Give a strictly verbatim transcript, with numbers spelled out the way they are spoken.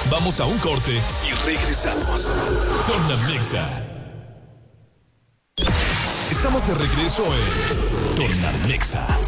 Vamos a un corte y regresamos. Tornamexa. Estamos de regreso en Tornamexa.